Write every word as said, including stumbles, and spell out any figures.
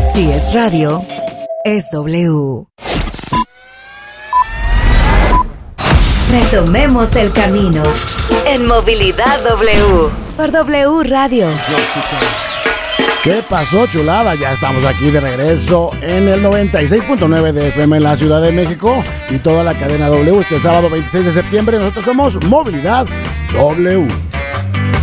Si es radio, es W. Retomemos el camino en Movilidad W por W Radio. ¿Qué pasó, chulada? Ya estamos aquí de regreso en el noventa y seis punto nueve de F M en la Ciudad de México y toda la cadena W. Este sábado veintiséis de septiembre nosotros somos Movilidad W.